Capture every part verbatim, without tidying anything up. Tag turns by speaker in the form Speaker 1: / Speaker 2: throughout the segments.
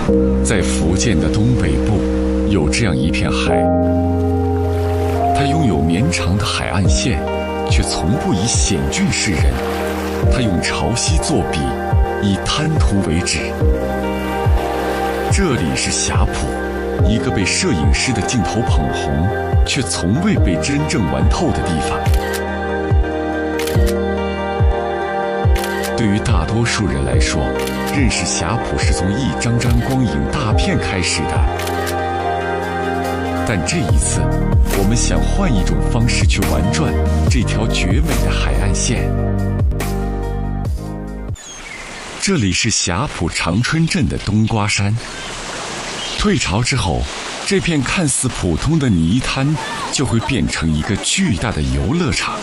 Speaker 1: 在福建的东北部，有这样一片海，它拥有绵长的海岸线，却从不以险峻示人。它用潮汐作笔，以滩涂为纸。这里是霞浦，一个被摄影师的镜头捧红，却从未被真正玩透的地方。对于大多数人来说，认识霞浦是从一张张光影大片开始的。但这一次，我们想换一种方式去玩转这条绝美的海岸线。这里是霞浦长春镇的冬瓜山。退潮之后，这片看似普通的泥滩就会变成一个巨大的游乐场。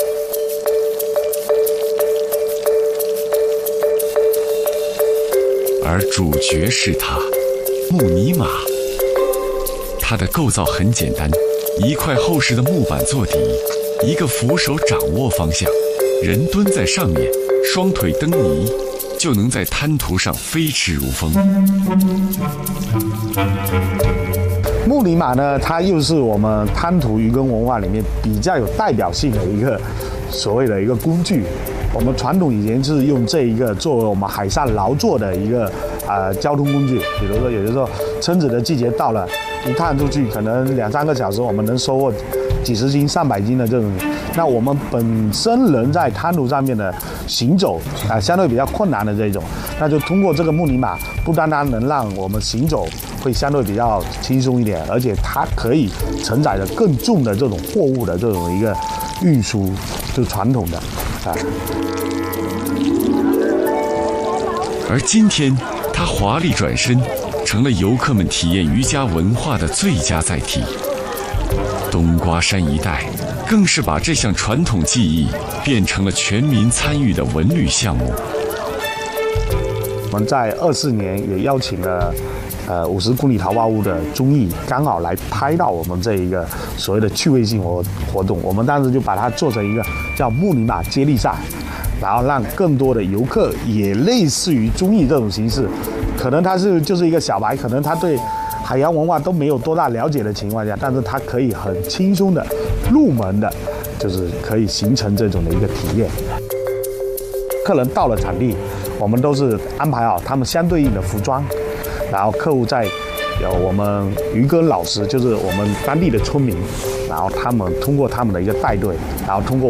Speaker 1: 而主角是它，木泥马。它的构造很简单，一块厚实的木板做底，一个扶手掌握方向，人蹲在上面，双腿蹬泥，就能在滩涂上飞驰如风。
Speaker 2: 木泥马呢，它又是我们滩涂渔耕文化里面比较有代表性的一个所谓的一个工具。我们传统以前是用这一个作为我们海上劳作的一个呃交通工具。比如说，有的时候蛏子的季节到了，一趟出去可能两三个小时，我们能收获几十斤、上百斤的这种。那我们本身人在滩涂上面的行走啊、呃，相对比较困难的这种，那就通过这个木泥马，不单单能让我们行走会相对比较轻松一点，而且它可以承载着更重的这种货物的这种一个运输，就传统的啊。
Speaker 1: 而今天，它华丽转身，成了游客们体验渔家文化的最佳载体。冬瓜山一带，更是把这项传统技艺变成了全民参与的文旅项目。
Speaker 2: 我们在二四年也邀请了呃五十公里桃花坞的综艺，刚好来拍到我们这一个所谓的趣味性活活动。我们当时就把它做成一个叫木泥马接力赛，然后让更多的游客也类似于综艺这种形式，可能他是就是一个小白，可能他对海洋文化都没有多大了解的情况下，但是他可以很轻松的入门的，就是可以形成这种的一个体验。客人到了场地，我们都是安排好他们相对应的服装，然后客户在有我们渔歌老师，就是我们当地的村民，然后他们通过他们的一个带队，然后通过